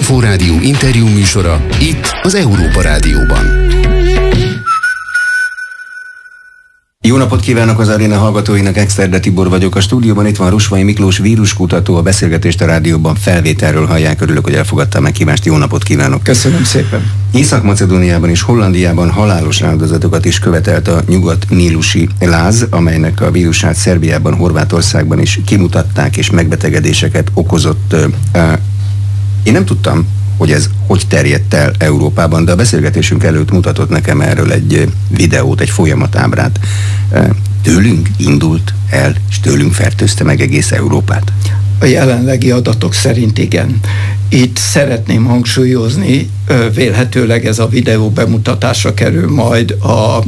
Inforádió interjú műsora itt az Európa Rádióban. Jó napot kívánok az aréna hallgatóinak, Exterde Tibor vagyok. A stúdióban itt van Rusvai Miklós víruskutató, a beszélgetést a rádióban felvételről hallják. Örülök, hogy elfogadta a meghívást. Jó napot kívánok! Köszönöm szépen! Észak-Macedóniában és Hollandiában halálos áldozatokat is követelt a nyugat-nílusi láz, amelynek a vírusát Szerbiában, Horvátországban is kimutatták és megbetegedéseket okozott. Én nem tudtam, hogy ez hogy terjedt el Európában, de a beszélgetésünk előtt mutatott nekem erről egy videót, egy folyamatábrát. Tőlünk indult el, és tőlünk fertőzte meg egész Európát? A jelenlegi adatok szerint igen. Itt szeretném hangsúlyozni, vélhetőleg ez a videó bemutatásra kerül majd a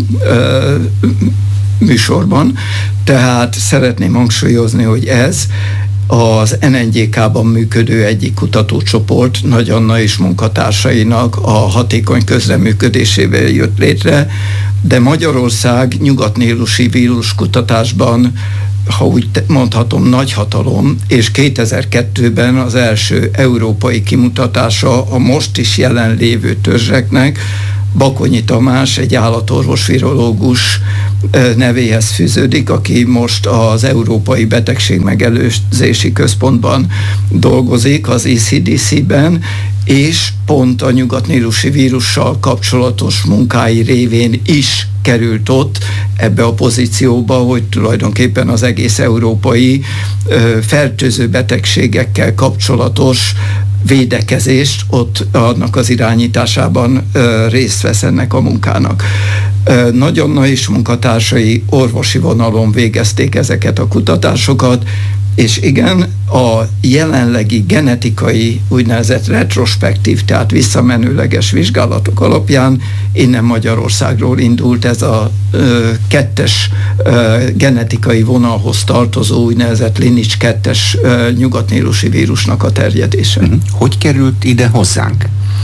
műsorban, tehát szeretném hangsúlyozni, hogy ez az NNGK-ban működő egyik kutatócsoport, Nagy Anna és munkatársainak a hatékony közreműködésével jött létre, de Magyarország nyugat-nílusi víruskutatásban, ha úgy mondhatom, nagyhatalom, és 2002-ben az első európai kimutatása a most is jelenlévő törzseknek Bakonyi Tamás, egy állatorvos-virológus nevéhez fűződik, aki most az Európai Betegség Megelőzési Központban dolgozik, az ECDC-ben, és pont a nyugat-nílusi vírussal kapcsolatos munkái révén is került ott ebbe a pozícióba, hogy tulajdonképpen az egész európai fertőző betegségekkel kapcsolatos védekezést ott annak az irányításában részt vesz ennek a munkának. Nagy Anna és munkatársai orvosi vonalon végezték ezeket a kutatásokat, és igen, a jelenlegi genetikai úgynevezett retrospektív, tehát visszamenőleges vizsgálatok alapján innen Magyarországról indult ez a kettes genetikai vonalhoz tartozó úgynevezett Lineage 2-es nyugat-nílusi vírusnak a terjedése. Hogy került ide hozzánk?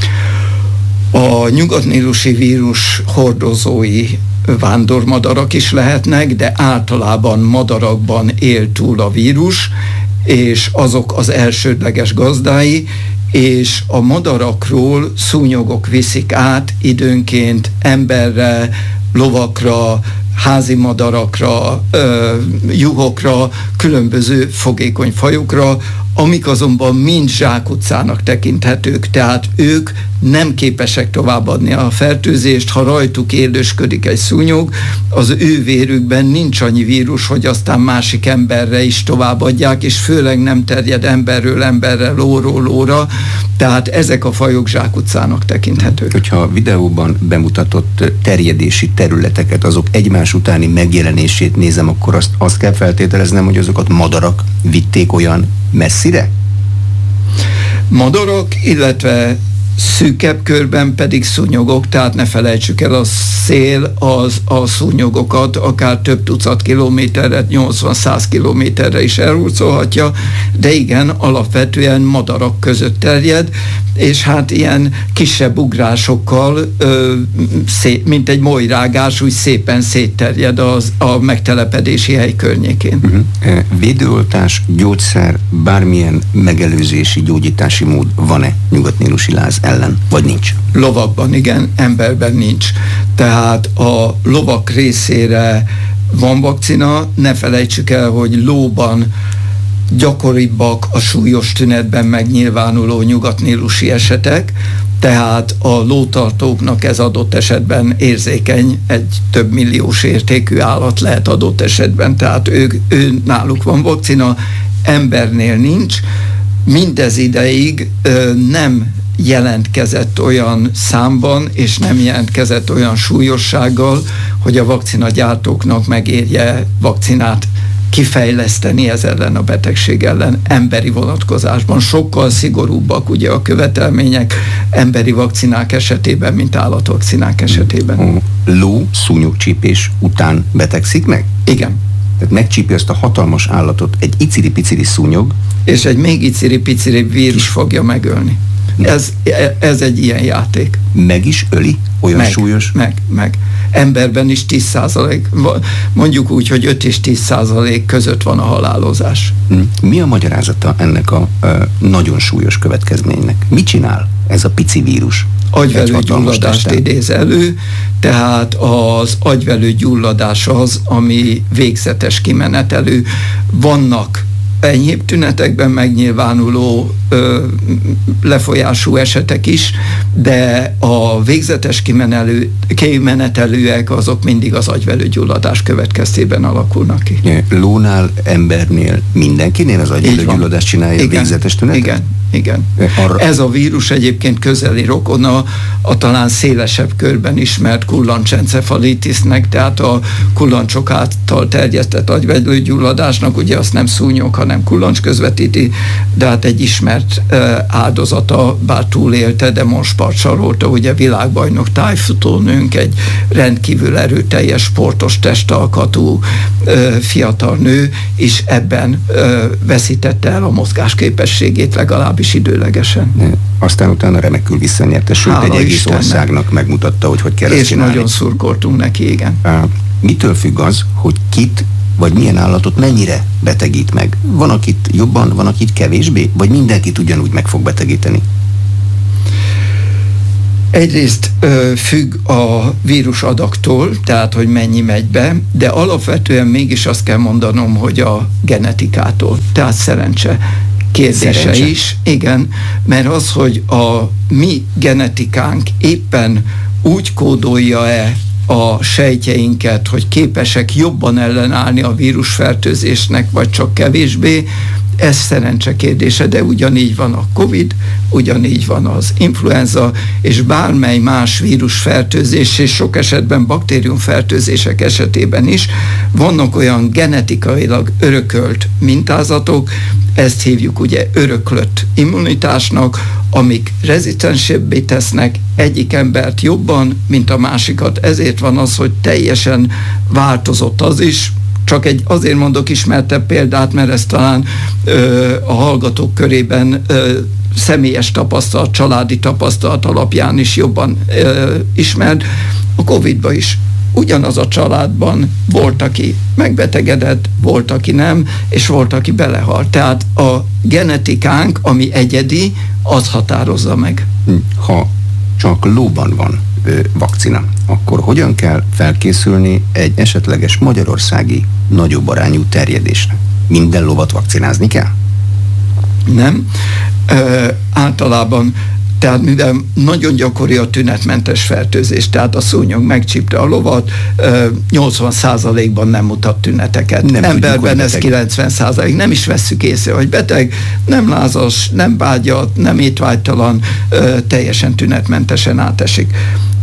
A nyugat-nílusi vírus hordozói vándormadarak is lehetnek, de általában madarakban él túl a vírus, és azok az elsődleges gazdái, és a madarakról szúnyogok viszik át időnként emberre, lovakra, házi madarakra, juhokra, különböző fogékony fajokra, amik azonban mind zsákutcának tekinthetők, tehát ők nem képesek továbbadni a fertőzést, ha rajtuk élősködik egy szúnyog, az ő vérükben nincs annyi vírus, hogy aztán másik emberre is továbbadják, és főleg nem terjed emberről emberre, lóról lóra, tehát ezek a fajok zsákutcának tekinthetők. Hogyha a videóban bemutatott terjedési területeket, azok egymás utáni megjelenését nézem, akkor azt kell feltételeznem, hogy azokat madarak vitték olyan messzire? Madarak, illetve szűkebb körben pedig szúnyogok, tehát ne felejtsük el, a szél a szúnyogokat akár több tucat kilométerre, 80-100 kilométerre is elhurcolhatja, de igen, alapvetően madarak között terjed, és hát ilyen kisebb ugrásokkal, mint egy molyrágás, úgy szépen szétterjed a megtelepedési hely környékén. Védőoltás, gyógyszer, bármilyen megelőzési, gyógyítási mód van-e nyugat-nílusi láz ellen, vagy nincs? Lovakban igen, emberben nincs. Tehát a lovak részére van vakcina, ne felejtsük el, hogy lóban gyakoribbak a súlyos tünetben megnyilvánuló nyugat-nílusi esetek, tehát a lótartóknak ez adott esetben érzékeny, egy több milliós értékű állat lehet adott esetben, tehát náluk van vakcina, embernél nincs. Mindez ideig nem jelentkezett olyan számban, és nem jelentkezett olyan súlyossággal, hogy a vakcinagyártóknak megérje vakcinát kifejleszteni ez ellen a betegség ellen emberi vonatkozásban. Sokkal szigorúbbak ugye a követelmények emberi vakcinák esetében, mint állatvakcinák esetében. A ló szúnyogcsípés után betegszik meg? Igen. Tehát megcsípi azt a hatalmas állatot egy iciri-piciri szúnyog, és egy még iciri-piciri vírus fogja megölni. Ez egy ilyen játék. Meg is öli? Olyan súlyos? Meg. Emberben is 10%, mondjuk úgy, hogy 5 és 10% között van a halálozás. Mi a magyarázata ennek a nagyon súlyos következménynek? Mit csinál ez a pici vírus? Agyvelőgyulladást idéz elő, tehát az agyvelőgyulladás az, ami végzetes kimenetelő. Vannak enyhébb tünetekben megnyilvánuló lefolyású esetek is, de a végzetes kimenetelőek azok mindig az agyvelőgyulladás következtében alakulnak ki. Lónál, embernél, mindenkinél az agyvelőgyulladást csinálja végzetes tünetet? Igen. Ez a vírus egyébként közeli rokona a talán szélesebb körben ismert kullancsencefalitisnek, tehát a kullancsok által terjesztett agyvelőgyulladásnak, ugye azt nem szúnyog, hanem kullancs közvetíti, de hát egy ismert áldozata, bár túlélte, de most parcsalolta, ugye világbajnok tájfutónőnk, egy rendkívül erőteljes, sportos testalkatú fiatal nő, és ebben veszítette el a mozgásképességét legalábbis időlegesen. Aztán utána remekül visszanyerte, sőt egy egész Istennek. Országnak megmutatta, hogy kell ezt csinálni. És nagyon szurkoltunk neki, igen. Mitől függ az, hogy kit vagy milyen állatot mennyire betegít meg? Van, akit jobban, van, akit kevésbé? Vagy mindenkit ugyanúgy meg fog betegíteni? Egyrészt függ a vírus adagtól, tehát hogy mennyi megy be, de alapvetően mégis azt kell mondanom, hogy a genetikától, tehát szerencse kérdése is. Igen, mert az, hogy a mi genetikánk éppen úgy kódolja-e a sejtjeinket, hogy képesek jobban ellenállni a vírusfertőzésnek, vagy csak kevésbé, ez szerencse kérdése, de ugyanígy van a Covid, ugyanígy van az influenza, és bármely más vírusfertőzés, és sok esetben baktériumfertőzések esetében is vannak olyan genetikailag örökölt mintázatok, ezt hívjuk ugye öröklött immunitásnak, amik rezisztensebbé tesznek egyik embert jobban, mint a másikat. Ezért van az, hogy teljesen változott az is. Csak azért mondok ismertebb példát, mert ez talán a hallgatók körében személyes tapasztalat, családi tapasztalat alapján is jobban ismert. A Covid-ban is ugyanaz a családban volt, aki megbetegedett, volt, aki nem, és volt, aki belehalt. Tehát a genetikánk, ami egyedi, az határozza meg. Ha csak lóban van vakcina, akkor hogyan kell felkészülni egy esetleges magyarországi nagyobb arányú terjedésre? Minden lovat vakcinázni kell? Nem. Általában, tehát mivel nagyon gyakori a tünetmentes fertőzés, tehát a szúnyog megcsípte a lovat, 80%-ban nem mutat tüneteket. Nem emberben ez 90%. Nem is vesszük észre, hogy beteg, nem lázas, nem vágyat, nem étvágytalan, teljesen tünetmentesen átesik.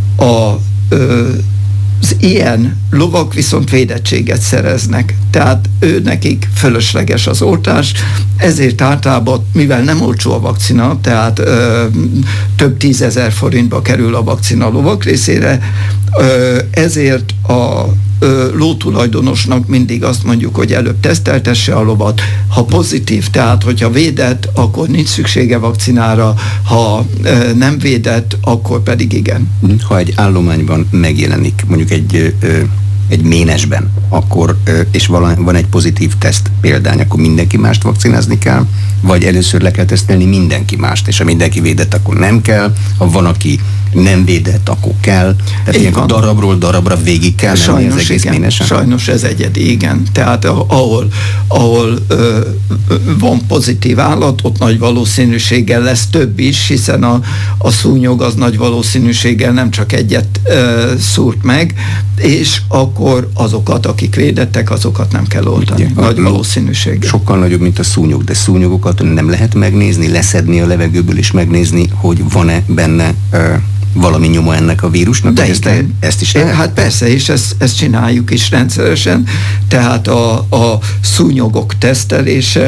Az ilyen lovak viszont védettséget szereznek, tehát nekik fölösleges az oltás, ezért általában, mivel nem olcsó a vakcina, tehát több 10 000 forintba kerül a vakcina a lovak részére, ezért a lótulajdonosnak mindig azt mondjuk, hogy előbb teszteltesse a lovat, ha pozitív, tehát hogyha védett, akkor nincs szüksége vakcinára, ha nem védett, akkor pedig igen. Ha egy állományban megjelenik mondjuk egy ménesben, akkor, és van egy pozitív teszt példány, akkor mindenki mást vakcinázni kell, vagy először le kell tesztelni mindenki mást, és ha mindenki védett, akkor nem kell, ha van, aki nem védett, akkor kell. Tehát ilyenkor darabról darabra végig kell menni az egész ménesen? Sajnos ez egyedi, igen. Tehát ahol van pozitív állat, ott nagy valószínűséggel lesz több is, hiszen a szúnyog az nagy valószínűséggel nem csak egyet szúrt meg, és akkor azokat, akik védettek, azokat nem kell oltani. Ugye, nagy valószínűséggel. Sokkal nagyobb, mint a szúnyog, de szúnyogokat nem lehet megnézni, leszedni a levegőből és megnézni, hogy van-e benne valami nyoma ennek a vírusnak? De ezt is lehet? Hát persze, és ezt csináljuk is rendszeresen. Tehát a szúnyogok tesztelése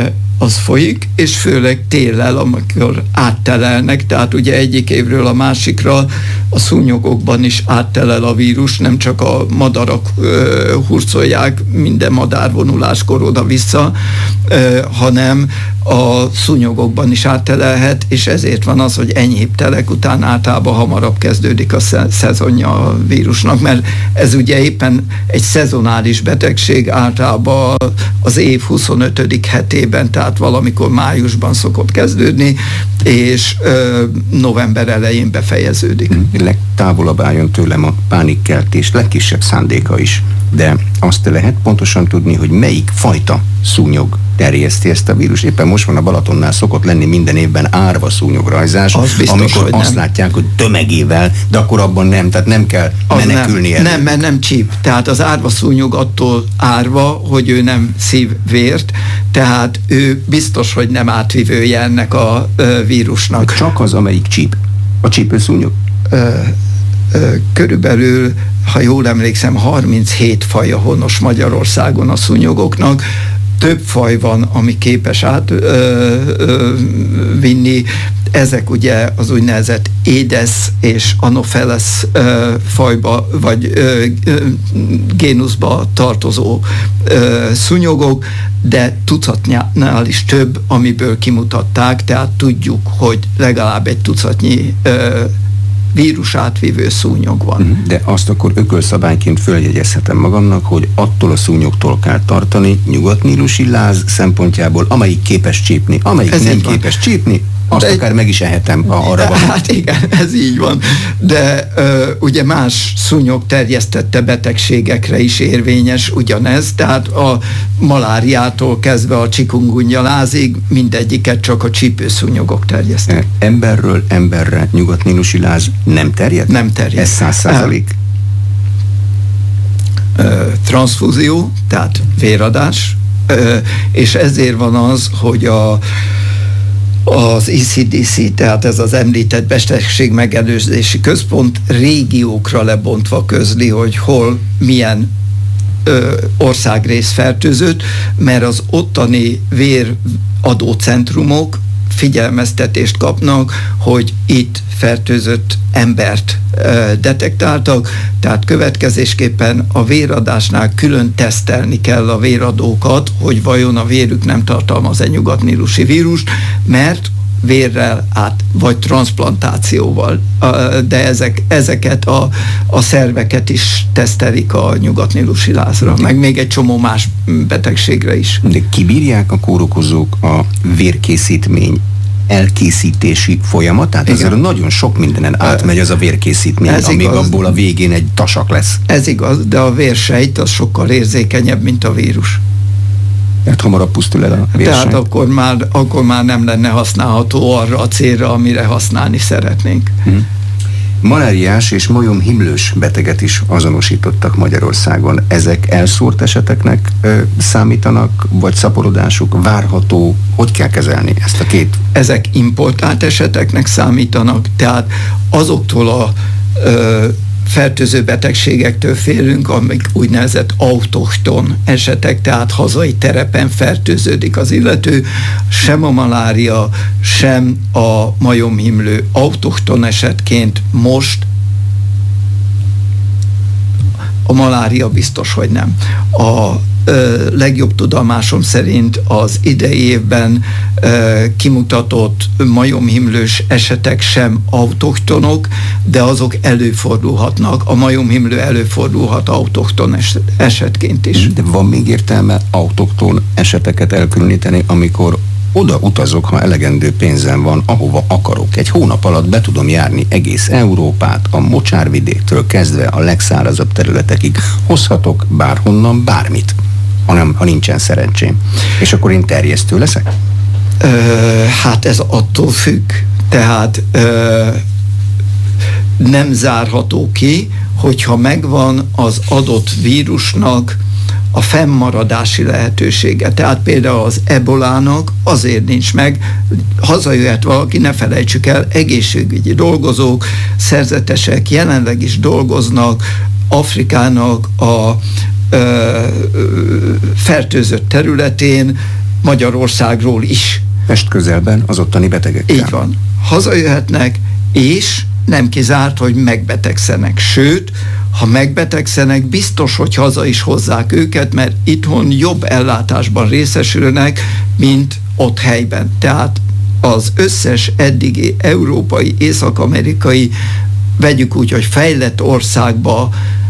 az folyik, és főleg téllel, amikor áttelelnek, tehát ugye egyik évről a másikra a szúnyogokban is áttelel a vírus, nem csak a madarak hurcolják minden madárvonuláskor oda-vissza, hanem a szúnyogokban is áttelelhet, és ezért van az, hogy enyhébb telek után általában hamarabb kezdődik a szezonja a vírusnak, mert ez ugye éppen egy szezonális betegség, általában az év 25. hetében, tehát valamikor májusban szokott kezdődni, és november elején befejeződik. Legtávolabb álljon tőlem a pánikkeltés legkisebb szándéka is, de azt lehet pontosan tudni, hogy melyik fajta szúnyog terjeszti ezt a vírus. Éppen most van a Balatonnál szokott lenni minden évben árva szúnyograjzás, amikor azt látják, hogy tömegével, de akkor abban nem, tehát nem kell menekülni el. Nem, mert nem csíp. Tehát az árva szúnyog attól árva, hogy ő nem szív vért, tehát ő biztos, hogy nem átvivője ennek a vírusnak. Csak az, amelyik csíp. A csípőszúnyog? Körülbelül, ha jól emlékszem, 37 faja honos Magyarországon a szúnyogoknak. Több faj van, ami képes átvinni. Ezek ugye az úgynevezett Aedes és Anopheles fajba, vagy génuszba tartozó szúnyogok, de tucatnál is több, amiből kimutatták, tehát tudjuk, hogy legalább egy tucatnyi vírus átvívő szúnyog van. De azt akkor ökölszabályként följegyezhetem magamnak, hogy attól a szúnyogtól kell tartani nyugatnílusi láz szempontjából, amelyik képes csípni, amelyik nem képes csípni, azt akár meg is ehetem, ha arra van. Hát igen, ez így van. De ugye más szúnyog terjesztette betegségekre is érvényes ugyanez, tehát a maláriától kezdve a chikungunya lázig mindegyiket csak a csípőszúnyogok terjesztek. Emberről emberre nyugatnílusi láz nem terjed? Nem terjed. Ez 100%? Transfúzió, tehát véradás, és ezért van az, hogy az ECDC, tehát ez az említett betegség megelőzési központ régiókra lebontva közli, hogy hol milyen országrész fertőzött, mert az ottani véradó centrumok figyelmeztetést kapnak, hogy itt fertőzött embert detektáltak, tehát következésképpen a véradásnál külön tesztelni kell a véradókat, hogy vajon a vérük nem tartalmaz-e nyugatnílusi vírust, mert vérrel át, vagy transplantációval, de ezeket a szerveket is tesztelik a nyugatnílusi lázra, meg még egy csomó más betegségre is. De kibírják a kórokozók a vérkészítmény elkészítési folyamatát? Ezért nagyon sok mindenen átmegy az a vérkészítmény, amíg abból a végén egy tasak lesz. Ez igaz, de a vérsejt az sokkal érzékenyebb, mint a vírus. Tehát hamarabb pusztul el a vérsejt. Tehát akkor már nem lenne használható arra a célra, amire használni szeretnénk. Maláriás és majomhimlős beteget is azonosítottak Magyarországon. Ezek elszórt eseteknek számítanak, vagy szaporodásuk várható? Hogy kell kezelni ezt a két? Ezek importált eseteknek számítanak, tehát azoktól a fertőző betegségektől félünk, amik úgynevezett autochton esetek, tehát hazai terepen fertőződik az illető, sem a malária, sem a majomhimlő autochton esetként most a malária biztos, hogy nem. A legjobb tudomásom szerint az idei évben kimutatott majomhimlős esetek sem autochtonok, de azok előfordulhatnak. A majomhimlő előfordulhat autochton esetként is. De van még értelme autochton eseteket elkülöníteni, amikor oda utazok, ha elegendő pénzem van, ahova akarok. Egy hónap alatt be tudom járni egész Európát, a mocsárvidéktől kezdve a legszárazabb területekig. Hozhatok bárhonnan bármit, ha nincsen szerencsém. És akkor én terjesztő leszek? Hát ez attól függ. Tehát nem zárható ki, hogyha megvan az adott vírusnak a fennmaradási lehetősége. Tehát például az ebolának azért nincs meg, hazajöhet valaki, ne felejtsük el, egészségügyi dolgozók, szerzetesek jelenleg is dolgoznak Afrikának a fertőzött területén, Magyarországról is. Pest közelben az ottani betegekkel. Így van. Hazajöhetnek, és nem kizárt, hogy megbetegszenek. Sőt, ha megbetegszenek, biztos, hogy haza is hozzák őket, mert itthon jobb ellátásban részesülnek, mint ott helyben. Tehát az összes eddigi európai, észak-amerikai, vegyük úgy, hogy fejlett országba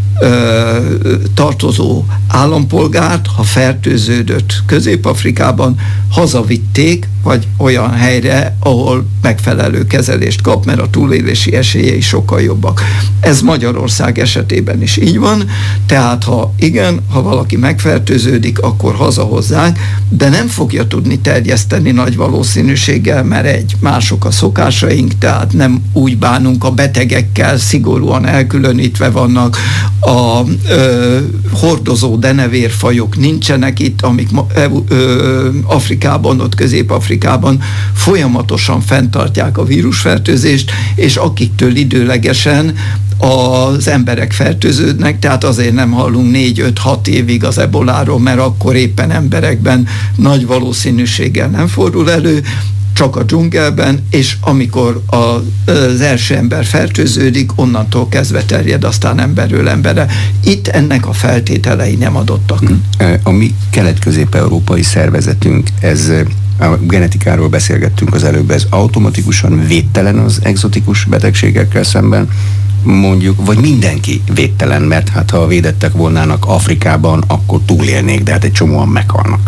tartozó állampolgárt, ha fertőződött Közép-Afrikában, hazavitték, vagy olyan helyre, ahol megfelelő kezelést kap, mert a túlélési esélyei sokkal jobbak. Ez Magyarország esetében is így van, tehát ha valaki megfertőződik, akkor hazahozzák, de nem fogja tudni terjeszteni nagy valószínűséggel, mert mások a szokásaink, tehát nem úgy bánunk a betegekkel, szigorúan elkülönítve vannak, a hordozó denevérfajok nincsenek itt, amik Afrikában, ott Közép-Afrikában folyamatosan fenntartják a vírusfertőzést, és akiktől időlegesen az emberek fertőződnek, tehát azért nem hallunk 4-5-6 évig az eboláról, mert akkor éppen emberekben nagy valószínűséggel nem fordul elő, csak a dzsungelben, és amikor az első ember fertőződik, onnantól kezdve terjed aztán emberről emberre. Itt ennek a feltételei nem adottak. A mi kelet-közép-európai szervezetünk, ez a genetikáról beszélgettünk az előbb, ez automatikusan védtelen az egzotikus betegségekkel szemben, mondjuk, vagy mindenki védtelen, mert hát ha védettek volnának Afrikában, akkor túlélnék, de hát egy csomóan meghalnak.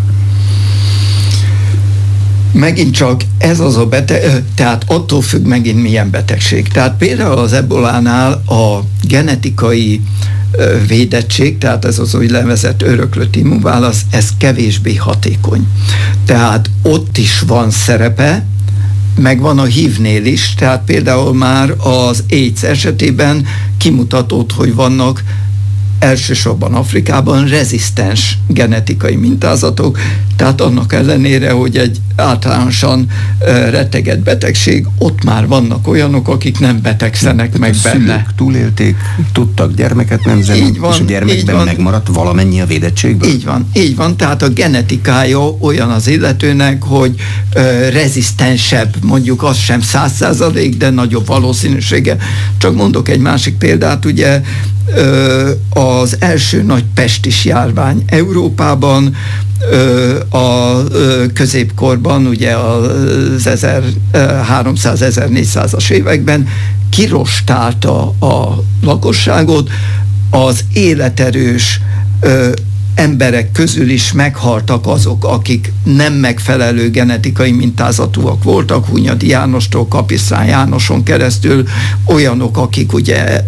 Megint csak ez az a tehát attól függ megint milyen betegség. Tehát például az ebolánál a genetikai védettség, tehát ez az úgynevezett öröklött immunválasz, ez kevésbé hatékony. Tehát ott is van szerepe, megvan a HIV-nél is, tehát például már az AIDS esetében kimutatott, hogy vannak elsősorban Afrikában rezisztens genetikai mintázatok, tehát annak ellenére, hogy egy általánosan rettegett betegség, ott már vannak olyanok, akik nem betegszenek meg benne. Szülők túlélték, tudtak gyermeket nemzeni, és a gyermekben megmaradt valamennyi a védettségből? Így van, tehát a genetikája olyan az illetőnek, hogy rezisztensebb, mondjuk az sem 100%, de nagyobb valószínűsége. Csak mondok egy másik példát, ugye az első nagy pestis járvány Európában a középkorban, ugye az 1300-1400-as években kirostálta a lakosságot, az életerős emberek közül is meghaltak azok, akik nem megfelelő genetikai mintázatúak voltak, Hunyadi Jánostól Kapisztrán Jánoson keresztül, olyanok, akik ugye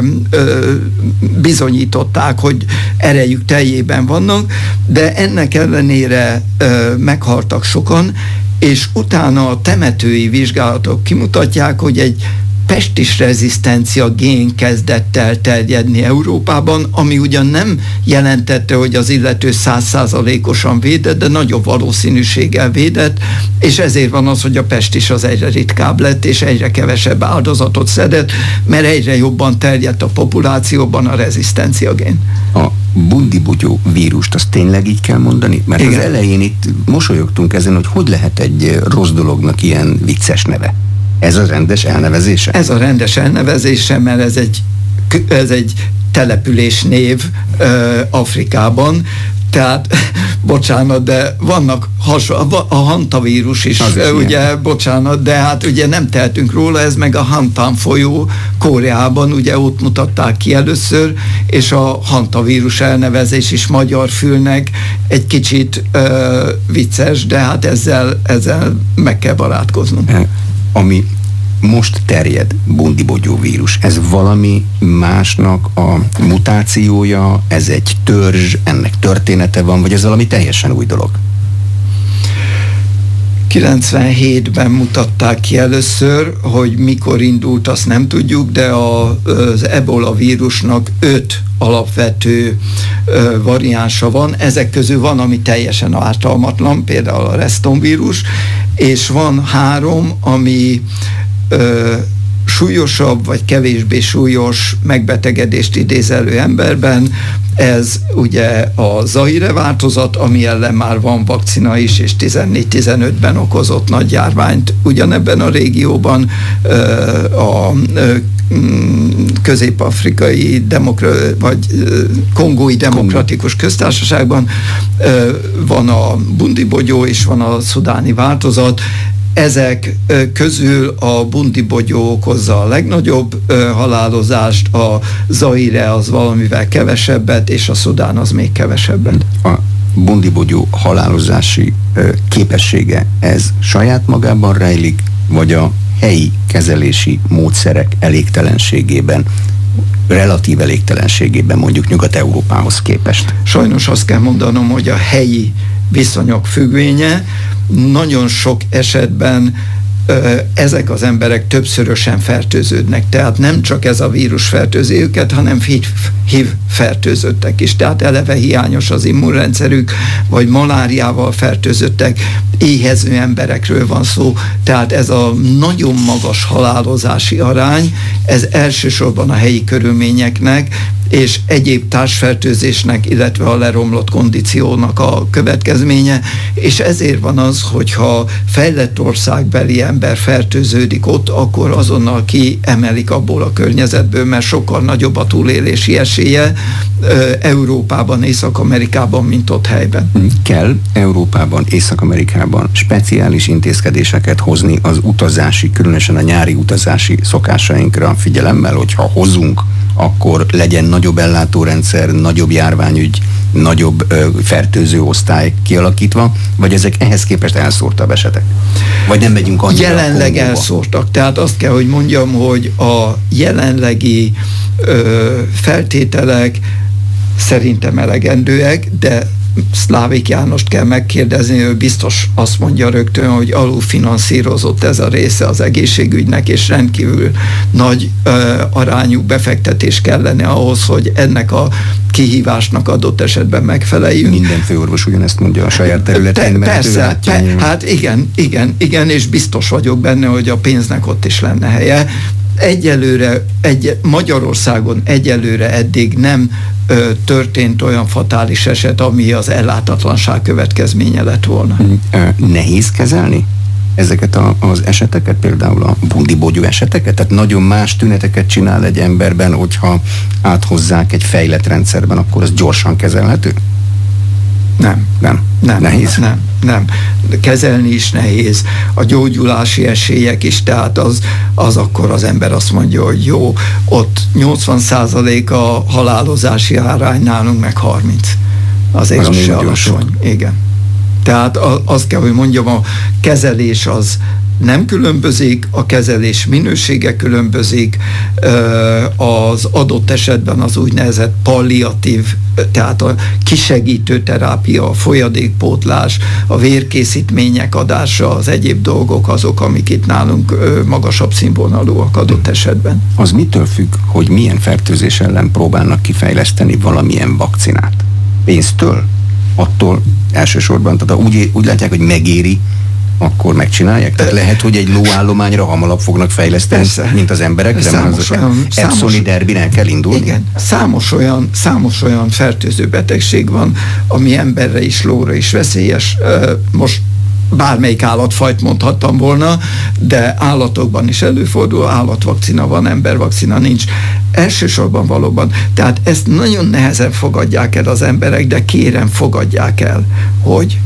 bizonyították, hogy erejük teljében vannak, de ennek ellenére meghaltak sokan, és utána a temetői vizsgálatok kimutatják, hogy egy pestis rezisztencia gén kezdett el terjedni Európában, ami ugyan nem jelentette, hogy az illető 100%-osan védett, de nagyobb valószínűséggel védett, és ezért van az, hogy a pestis az egyre ritkább lett, és egyre kevesebb áldozatot szedett, mert egyre jobban terjedt a populációban a rezisztencia gén. A bundibugyó vírust, azt tényleg így kell mondani? Mert igen. Az elején itt mosolyogtunk ezen, hogy lehet egy rossz dolognak ilyen vicces neve. Ez a rendes elnevezése? Ez a rendes elnevezése, mert ez egy településnév Afrikában, tehát, bocsánat, de vannak a hantavírus is, ugye, bocsánat, de hát ugye nem tehetünk róla, ez meg a Hantan folyó Koreában, ugye ott mutatták ki először, és a hantavírus elnevezés is magyar fülnek egy kicsit vicces, de hát ezzel meg kell barátkoznunk. Ami most terjed, bundibogyó vírus, ez valami másnak a mutációja, ez egy törzs, ennek története van, vagy ez valami teljesen új dolog? 97-ben mutatták ki először, hogy mikor indult, azt nem tudjuk, de az ebola vírusnak 5 alapvető variánsa van. Ezek közül van, ami teljesen ártalmatlan, például a Reston vírus, és van 3, ami súlyosabb vagy kevésbé súlyos megbetegedést idéz elő emberben. Ez ugye a Zaire változat, ami ellen már van vakcina is, és 14-15-ben okozott nagy járványt ugyanebben a régióban, a közép-afrikai vagy kongói demokratikus köztársaságban van a bundibogyó és van a szudáni változat. Ezek közül a bundibogyó okozza a legnagyobb halálozást, a Zaire az valamivel kevesebbet, és a Szudán az még kevesebbet. A bundibogyó halálozási képessége, ez saját magában rejlik, vagy a helyi kezelési módszerek elégtelenségében, relatív elégtelenségében mondjuk Nyugat-Európához képest? Sajnos azt kell mondanom, hogy a helyi viszonyok függvénye. Nagyon sok esetben ezek az emberek többszörösen fertőződnek, tehát nem csak ez a vírus fertőzi őket, hanem HIV fertőzöttek is, tehát eleve hiányos az immunrendszerük, vagy maláriával fertőzöttek, éhező emberekről van szó, tehát ez a nagyon magas halálozási arány, ez elsősorban a helyi körülményeknek és egyéb társfertőzésnek, illetve a leromlott kondíciónak a következménye, és ezért van az, hogyha fejlett országbeli ember fertőződik ott, akkor azonnal kiemelik abból a környezetből, mert sokkal nagyobb a túlélési esélye Európában, Észak-Amerikában, mint ott helyben. Kell Európában, Észak-Amerikában speciális intézkedéseket hozni az utazási, különösen a nyári utazási szokásainkra figyelemmel, hogyha hozunk, akkor legyen nagyobb ellátórendszer, nagyobb járványügy, nagyobb fertőző osztály kialakítva, vagy ezek ehhez képest elszórtabb esetek? Vagy nem megyünk annyira jelenleg elszórtak. Tehát azt kell, hogy mondjam, hogy a jelenlegi feltételek szerintem elegendőek, de Szlávik Jánost kell megkérdezni, ő biztos azt mondja rögtön, hogy alulfinanszírozott ez a része az egészségügynek, és rendkívül nagy arányú befektetés kellene ahhoz, hogy ennek a kihívásnak adott esetben megfeleljünk. Minden főorvos ugyanezt mondja a saját területén, mert persze, hát igen, és biztos vagyok benne, hogy a pénznek ott is lenne helye. Egyelőre, Magyarországon egyelőre eddig nem történt olyan fatális eset, ami az ellátatlanság következménye lett volna. Nehéz kezelni ezeket az eseteket, például a bundibogyó eseteket? Tehát nagyon más tüneteket csinál egy emberben, hogyha áthozzák egy fejlett rendszerben, akkor az gyorsan kezelhető? Nem. Nehéz? Nem. Kezelni is nehéz. A gyógyulási esélyek is, tehát az akkor az ember azt mondja, hogy jó, ott 80% a halálozási arány, nálunk meg 30. Azért az se alacsony. Igen. Tehát azt kell, hogy mondjam, a kezelés az nem különbözik, a kezelés minősége különbözik, az adott esetben az úgynevezett palliatív, tehát a kisegítő terápia, a folyadékpótlás, a vérkészítmények adása, az egyéb dolgok azok, amik itt nálunk magasabb színvonalúak adott esetben. Az mitől függ, hogy milyen fertőzés ellen próbálnak kifejleszteni valamilyen vakcinát? Pénztől? Attól elsősorban, tehát úgy látják, hogy megéri, akkor megcsinálják? Tehát lehet, hogy egy lóállományra hamarabb fognak fejleszteni, persze, mint az emberekre, számos Epsoni derbinen kell indulni? Igen, számos olyan fertőző betegség van, ami emberre is, lóra is veszélyes. Most bármelyik állatfajt mondhattam volna, de állatokban is előfordul, állatvakcina van, embervakcina nincs. Elsősorban valóban. Tehát ezt nagyon nehezen fogadják el az emberek, de kérem, fogadják el, hogy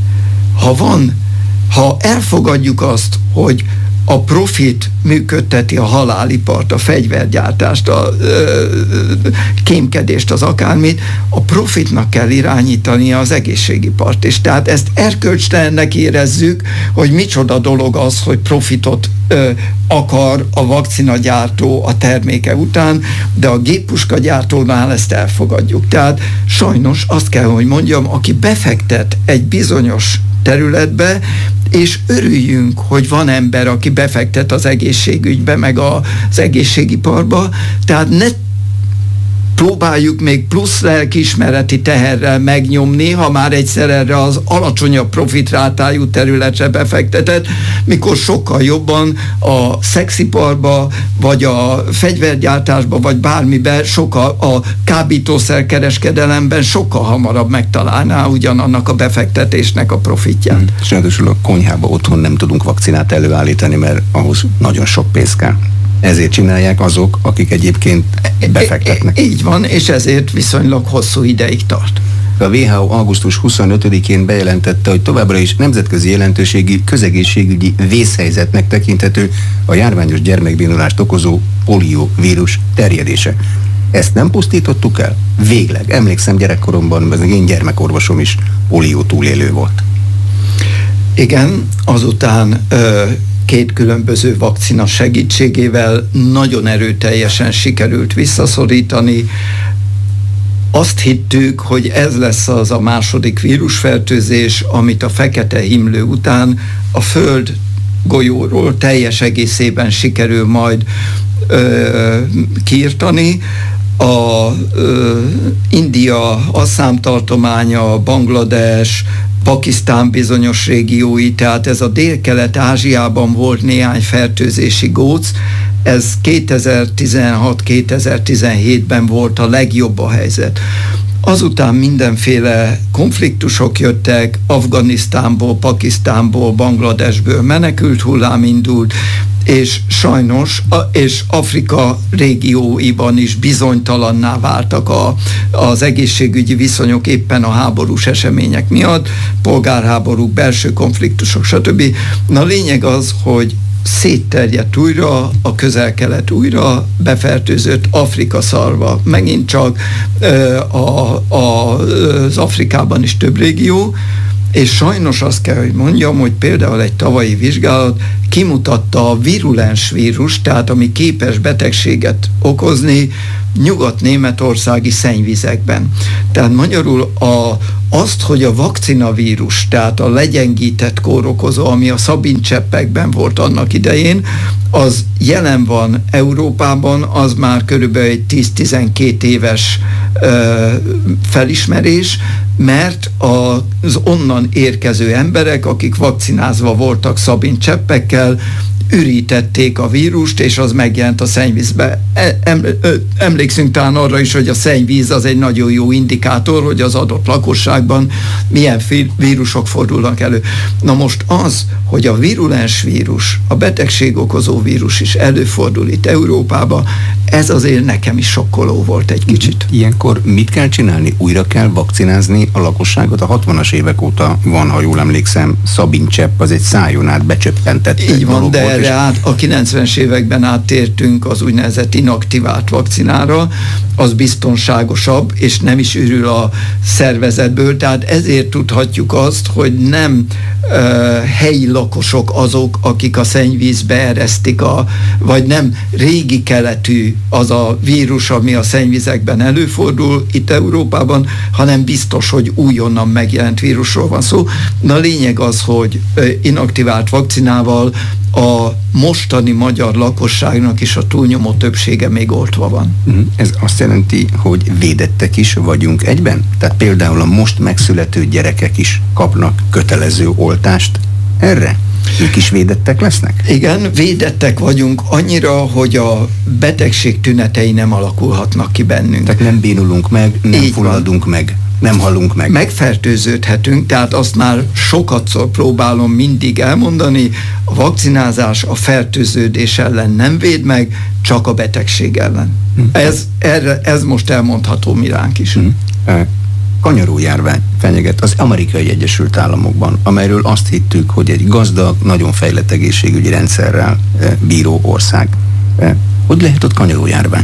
ha elfogadjuk azt, hogy a profit működteti a halálipart, a fegyvergyártást, a kémkedést, az akármit, a profitnak kell irányítani az egészségipart. És tehát ezt erkölcstelennek érezzük, hogy micsoda dolog az, hogy profitot akar a vakcinagyártó a terméke után, de a géppuskagyártónál ezt elfogadjuk. Tehát sajnos azt kell, hogy mondjam, aki befektet egy bizonyos területbe, és örüljünk, hogy van ember, aki befektet az egészségügybe, meg az egészségiparba, tehát ne próbáljuk még plusz lelkiismereti teherrel megnyomni, ha már egyszer erre az alacsonyabb profitrátájú területre befektetett, mikor sokkal jobban a szexiparba, vagy a fegyvergyártásba, vagy bármiben, sokkal a kábítószerkereskedelemben sokkal hamarabb megtalálná ugyanannak a befektetésnek a profitját. És ráadásul a konyhába otthon nem tudunk vakcinát előállítani, mert ahhoz nagyon sok pénz kell. Ezért csinálják azok, akik egyébként befektetnek. Így van, és ezért viszonylag hosszú ideig tart. A WHO augusztus 25-én bejelentette, hogy továbbra is nemzetközi jelentőségű közegészségügyi vészhelyzetnek tekinthető a járványos gyermekbénulást okozó polióvírus terjedése. Ezt nem pusztítottuk el? Végleg. Emlékszem, gyerekkoromban az én gyermekorvosom is polió túlélő volt. Igen, azután két különböző vakcina segítségével nagyon erőteljesen sikerült visszaszorítani. Azt hittük, hogy ez lesz az a második vírusfertőzés, amit a fekete himlő után a Föld golyóról teljes egészében sikerül majd kiirtani. India, Asszám tartománya, Banglades, Pakisztán bizonyos régiói, tehát ez a Dél-Kelet-Ázsiában volt néhány fertőzési góc, ez 2016-2017-ben volt a legjobb a helyzet. Azután mindenféle konfliktusok jöttek, Afganisztánból, Pakisztánból, Bangladesből menekült hullám indult, és sajnos, és Afrika régióiban is bizonytalanná váltak az egészségügyi viszonyok éppen a háborús események miatt, polgárháborúk, belső konfliktusok, stb. Na, lényeg az, hogy szétterjedt újra, a Közel-Kelet újra befertőzött, Afrika szarva megint csak, az Afrikában is több régió, és sajnos azt kell, hogy mondjam, hogy például egy tavalyi vizsgálat kimutatta a virulens vírus, tehát ami képes betegséget okozni nyugat-németországi szennyvizekben. Tehát magyarul azt, hogy a vakcinavírus, tehát a legyengített kórokozó, ami a szabincseppekben volt annak idején, az jelen van Európában, az már körülbelül egy 10-12 éves felismerés, mert az onnan érkező emberek, akik vakcinázva voltak szabincseppekkel, ürítették a vírust, és az megjelent a szennyvízbe. Emlékszünk talán arra is, hogy a szennyvíz az egy nagyon jó indikátor, hogy az adott lakosságban milyen vírusok fordulnak elő. Na most az, hogy a virulens vírus, a betegség okozó vírus is előfordul itt Európába, ez azért nekem is sokkoló volt egy kicsit. Ilyenkor mit kell csinálni? Újra kell vakcinázni a lakosságot? A 60-as évek óta van, ha jól emlékszem, szabincsepp, az egy szájon át becsöppentett. Így van, de erre a 90-es években áttértünk az úgynevezett inaktivált vakcinára, az biztonságosabb, és nem is ürül a szervezetből, tehát ezért tudhatjuk azt, hogy nem helyi lakosok azok, akik a szennyvízbe eresztik, vagy nem régi keletű az a vírus, ami a szennyvizekben előfordul itt Európában, hanem biztos, hogy újonnan megjelent vírusról van szó. Na, lényeg az, hogy inaktivált vakcinával a mostani magyar lakosságnak is a túlnyomó többsége még oltva van. Ez azt jelenti, hogy védettek is vagyunk egyben? Tehát például a most megszülető gyerekek is kapnak kötelező oltást erre? Ők is védettek lesznek? Igen, védettek vagyunk annyira, hogy a betegség tünetei nem alakulhatnak ki bennünk. Tehát nem bénulunk meg, nem fulladunk meg, nem halunk meg. Megfertőződhetünk, tehát azt már sokatszor próbálom mindig elmondani, a vakcinázás a fertőződés ellen nem véd meg, csak a betegség ellen. Ez most elmondható mi ránk is. Kanyarójárvány fenyeget az Amerikai Egyesült Államokban, amelyről azt hittük, hogy egy gazdag, nagyon fejlett egészségügyi rendszerrel bíró ország. Hogy lehet ott kanyarójárvány?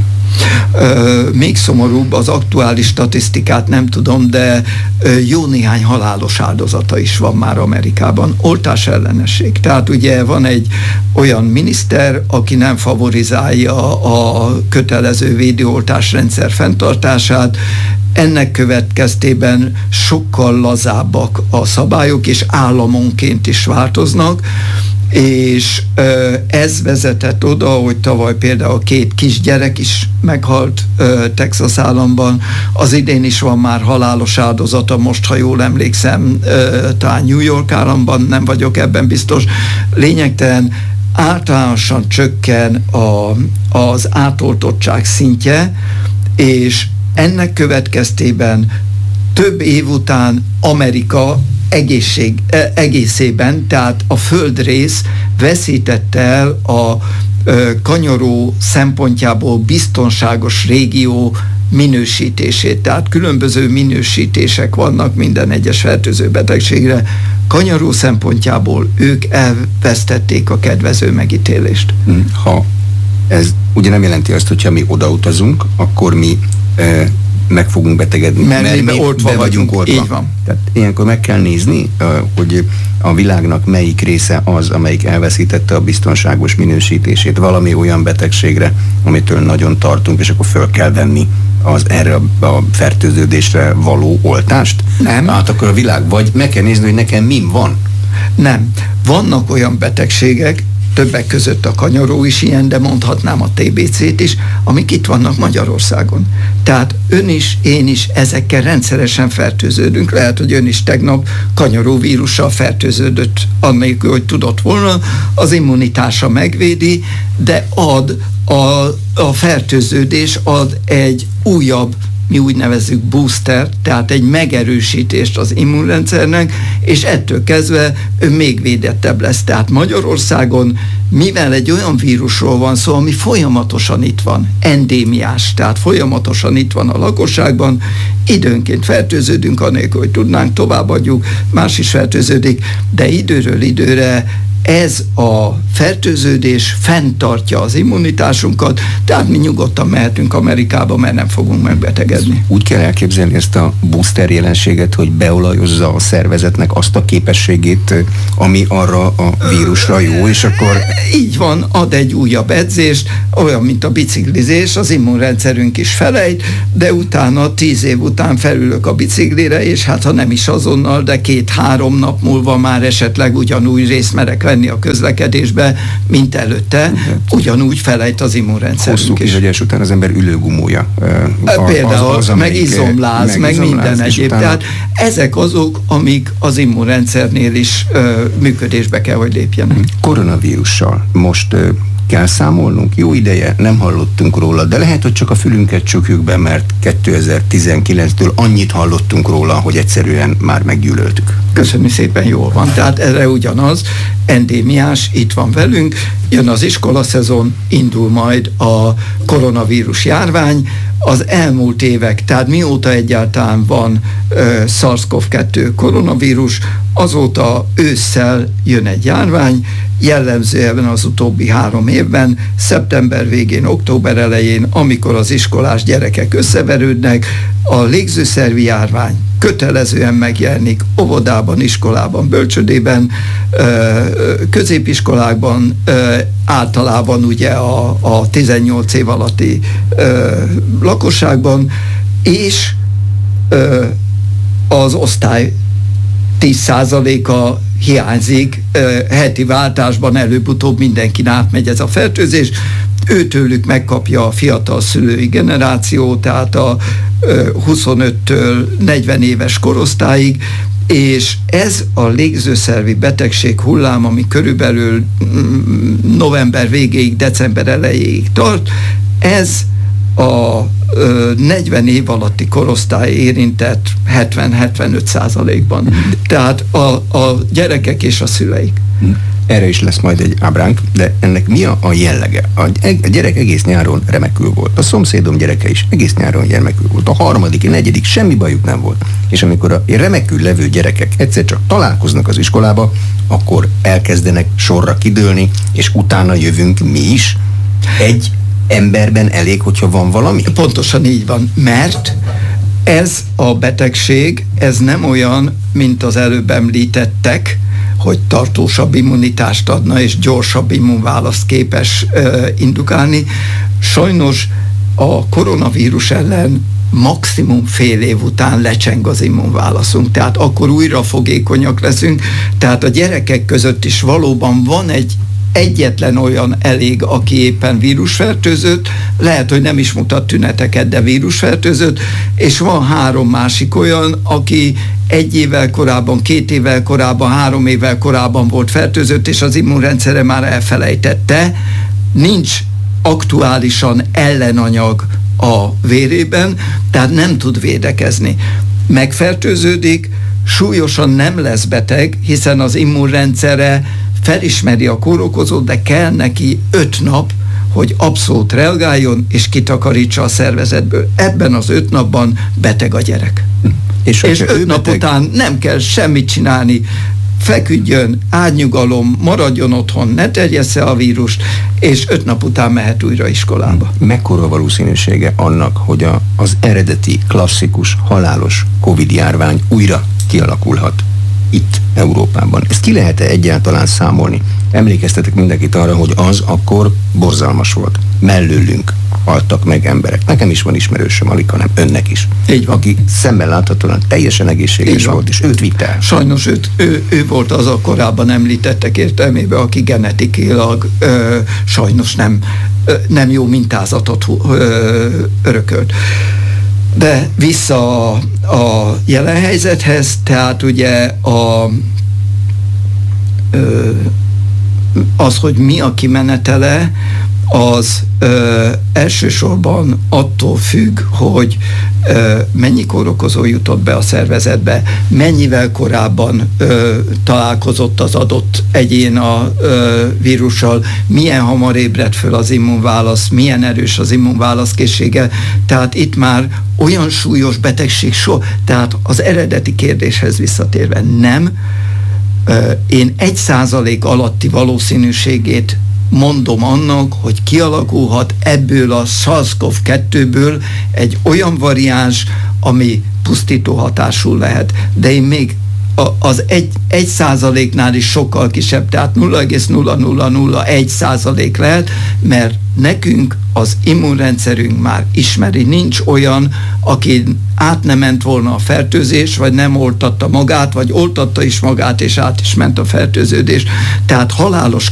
Még szomorúbb, az aktuális statisztikát nem tudom, de jó néhány halálos áldozata is van már Amerikában. Oltás ellenesség. Tehát ugye van egy olyan miniszter, aki nem favorizálja a kötelező védőoltásrendszer fenntartását, ennek következtében sokkal lazábbak a szabályok, és államonként is változnak. és ez vezetett oda, hogy tavaly például 2 kisgyerek is meghalt Texas államban, az idén is van már halálos áldozata, most, ha jól emlékszem, talán New York államban, nem vagyok ebben biztos, lényegtelen, általánosan csökken az átoltottság szintje, és ennek következtében több év után Amerika egészében, tehát a földrész veszítette el a kanyaró szempontjából biztonságos régió minősítését. Tehát különböző minősítések vannak minden egyes fertőző betegségre. Kanyaró szempontjából ők elvesztették a kedvező megítélést. Ha ez ugye nem jelenti azt, hogyha mi odautazunk, akkor mi meg fogunk betegedni, mert mi oltva vagyunk oltva. Így van. Tehát ilyenkor meg kell nézni, hogy a világnak melyik része az, amelyik elveszítette a biztonságos minősítését valami olyan betegségre, amitől nagyon tartunk, és akkor föl kell venni erre a fertőződésre való oltást. Nem. Hát akkor a világ, vagy meg kell nézni, hogy nekem min van. Nem. Vannak olyan betegségek, többek között a kanyaró is ilyen, de mondhatnám a TBC-t is, amik itt vannak Magyarországon. Tehát ön is, én is ezekkel rendszeresen fertőződünk. Lehet, hogy ön is tegnap kanyaróvírussal fertőződött, annélkül, hogy tudott volna, az immunitása megvédi, de a fertőződés ad egy újabb, mi úgy nevezzük booster, tehát egy megerősítést az immunrendszernek, és ettől kezdve ő még védettebb lesz. Tehát Magyarországon, mivel egy olyan vírusról van szó, ami folyamatosan itt van, endémiás, tehát folyamatosan itt van a lakosságban, időnként fertőződünk, anélkül, hogy tudnánk, továbbadjuk, más is fertőződik, de időről időre ez a fertőződés fenntartja az immunitásunkat, tehát mi nyugodtan mehetünk Amerikába, mert nem fogunk megbetegedni. Úgy kell elképzelni ezt a booster jelenséget, hogy beolajozza a szervezetnek azt a képességét, ami arra a vírusra jó, és akkor... Így van, ad egy újabb edzést, olyan, mint a biciklizés, az immunrendszerünk is felejt, de utána 10 év után felülök a biciklire, és hát ha nem is azonnal, de 2-3 nap múlva már esetleg ugyanúgy részt merek venni a közlekedésbe, mint előtte, ugyanúgy felejt az immunrendszerünk is. Hosszú kizsegyes után az ember ülőgumója. Például, meg izomláz, meg minden egyéb. Tehát ezek azok, amik az immunrendszernél is működésbe kell, hogy lépjenek. Koronavírussal most kell számolnunk. Jó ideje, nem hallottunk róla, de lehet, hogy csak a fülünket csukjuk be, mert 2019-től annyit hallottunk róla, hogy egyszerűen már meggyűlöltük. Köszönöm szépen, jól van. Tehát erre ugyanaz, endémiás, itt van velünk, jön az iskolaszezon, indul majd a koronavírus járvány. Az elmúlt évek, tehát mióta egyáltalán van SARS-CoV-2 koronavírus, azóta ősszel jön egy járvány, jellemzően az utóbbi 3 évben, szeptember végén, október elején, amikor az iskolás gyerekek összeverődnek, a légzőszervi járvány kötelezően megjelenik óvodában, iskolában, bölcsődében, középiskolákban, általában ugye a 18 év alatti lakosságban, és az osztály 10%-a hiányzik, heti váltásban előbb-utóbb mindenkin átmegy ez a fertőzés, őtőlük megkapja a fiatal szülői generáció, tehát a 25-től 40 éves korosztályig, és ez a légzőszervi betegség hullám, ami körülbelül november végéig, december elejéig tart, ez a 40 év alatti korosztály érintett 70-75%-ban. Tehát a gyerekek és a szüleik. Erre is lesz majd egy ábránk, de ennek mi a jellege? A gyerek egész nyáron remekül volt. A szomszédom gyereke is egész nyáron remekül volt. A 3., 4. semmi bajuk nem volt. És amikor a remekül levő gyerekek egyszer csak találkoznak az iskolába, akkor elkezdenek sorra kidőlni, és utána jövünk mi is. Egy emberben elég, hogyha van valami? Pontosan így van, mert ez a betegség, ez nem olyan, mint az előbb említettek, hogy tartósabb immunitást adna és gyorsabb immunválaszt képes indukálni. Sajnos a koronavírus ellen maximum fél év után lecseng az immunválaszunk, tehát akkor újra fogékonyak leszünk, tehát a gyerekek között is valóban van egyetlen olyan elég, aki éppen vírusfertőzött, lehet, hogy nem is mutat tüneteket, de vírusfertőzött, és van 3 másik olyan, aki 1 évvel korábban, 2 évvel korábban, 3 évvel korábban volt fertőzött, és az immunrendszere már elfelejtette, nincs aktuálisan ellenanyag a vérében, tehát nem tud védekezni. Megfertőződik, súlyosan nem lesz beteg, hiszen az immunrendszere felismeri a kórokozót, de kell neki 5 nap, hogy abszolút reagáljon és kitakarítsa a szervezetből. Ebben az 5 napban beteg a gyerek. És 5 nap után nem kell semmit csinálni, feküdjön, ágynyugalom, maradjon otthon, ne terjessze a vírust, és 5 nap után mehet újra iskolába. Mekkora valószínűsége annak, hogy az eredeti, klasszikus, halálos Covid-járvány újra kialakulhat itt Európában? Ezt ki lehet-e egyáltalán számolni? Emlékeztetek mindenkit arra, hogy az akkor borzalmas volt. Mellőlünk haltak meg emberek. Nekem is van ismerősöm, alig, hanem önnek is. Így van. Aki szemmel láthatóan teljesen egészséges volt, és őt vitte el. Sajnos ő volt az a korábban említettek értelmében, aki genetikailag sajnos nem jó mintázatot örökölt. De vissza a jelen helyzethez, tehát ugye az, hogy mi a kimenetele, az elsősorban attól függ, hogy mennyi kórokozó jutott be a szervezetbe, mennyivel korábban találkozott az adott egyén a vírussal, milyen hamar ébredt föl az immunválasz, milyen erős az immunválaszkészsége, tehát itt már olyan súlyos betegség tehát az eredeti kérdéshez visszatérve nem, én 1% alatti valószínűségét mondom annak, hogy kialakulhat ebből a SARS-CoV-2-ből egy olyan variáns, ami pusztító hatású lehet. De én még az 1%-nál is sokkal kisebb, tehát 0,0001% lehet, mert nekünk az immunrendszerünk már ismeri, nincs olyan, aki át nem ment volna a fertőzés, vagy nem oltatta magát, vagy oltatta is magát, és át is ment a fertőződés. Tehát halálos